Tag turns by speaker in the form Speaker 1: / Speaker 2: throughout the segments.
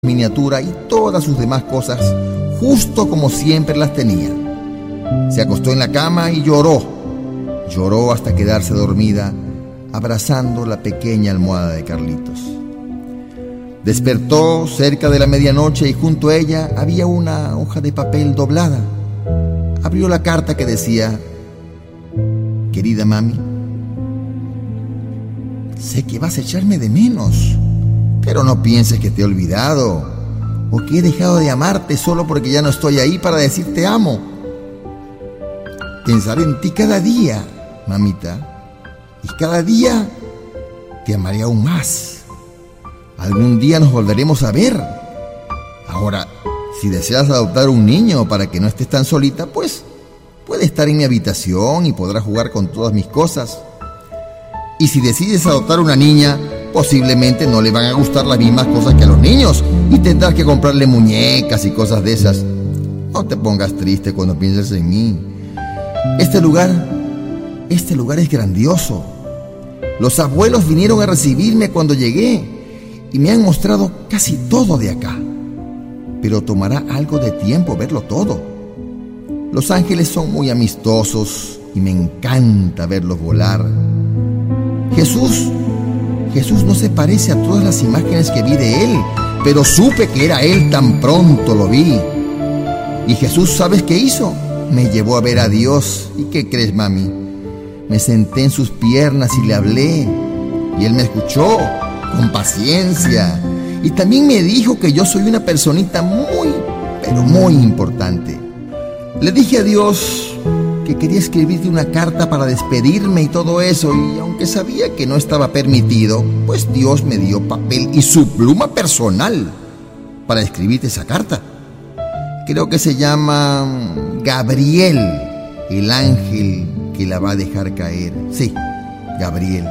Speaker 1: miniatura y todas sus demás cosas, justo como siempre las tenía. Se acostó en la cama y lloró. Lloró hasta quedarse dormida, abrazando la pequeña almohada de Carlitos. Despertó cerca de la medianoche y junto a ella había una hoja de papel doblada. Abrió la carta que decía: querida mami, sé que vas a echarme de menos, pero no pienses que te he olvidado o que he dejado de amarte solo porque ya no estoy ahí para decirte amo. Pensaré en ti cada día, mamita, y cada día te amaré aún más. Algún día nos volveremos a ver. Ahora, si deseas adoptar un niño para que no estés tan solita, pues puede estar en mi habitación y podrá jugar con todas mis cosas. Y si decides adoptar una niña, posiblemente no le van a gustar las mismas cosas que a los niños y tendrás que comprarle muñecas y cosas de esas. No te pongas triste cuando pienses en mí. Este lugar es grandioso. Los abuelos vinieron a recibirme cuando llegué y me han mostrado casi todo de acá. Pero tomará algo de tiempo verlo todo. Los ángeles son muy amistosos y me encanta verlos volar. Jesús no se parece a todas las imágenes que vi de él, pero supe que era él tan pronto lo vi. Y Jesús, ¿sabes qué hizo? Me llevó a ver a Dios. ¿Y qué crees, mami? Me senté en sus piernas y le hablé. Y él me escuchó con paciencia. Y también me dijo que yo soy una personita muy, pero muy importante. Le dije a Dios que quería escribirte una carta para despedirme y todo eso. Y aunque sabía que no estaba permitido, pues Dios me dio papel y su pluma personal para escribirte esa carta. Creo que se llama Gabriel, el ángel que la va a dejar caer. Sí, Gabriel.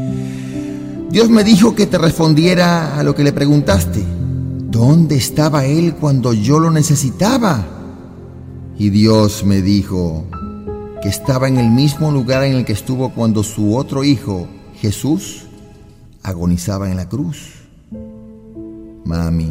Speaker 1: Dios me dijo que te respondiera a lo que le preguntaste. ¿Dónde estaba él cuando yo lo necesitaba? Y Dios me dijo que estaba en el mismo lugar en el que estuvo cuando su otro hijo, Jesús, agonizaba en la cruz. Mami,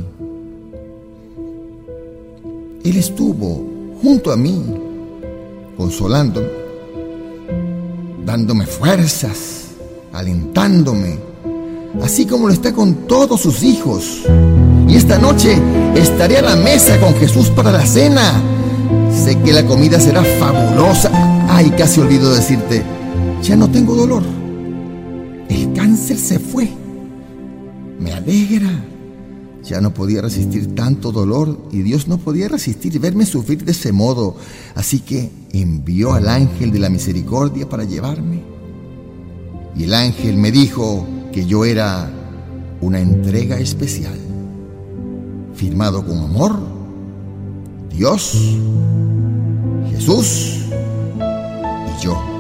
Speaker 1: él estuvo junto a mí, consolándome, dándome fuerzas, alentándome, así como lo está con todos sus hijos. Y esta noche estaré a la mesa con Jesús para la cena. Sé que la comida será fabulosa. Ay, casi olvido decirte, ya no tengo dolor. El cáncer se fue. Me alegra. Ya no podía resistir tanto dolor y Dios no podía resistir verme sufrir de ese modo. Así que envió al ángel de la misericordia para llevarme. Y el ángel me dijo que yo era una entrega especial, firmado con amor, Dios, Jesús y yo.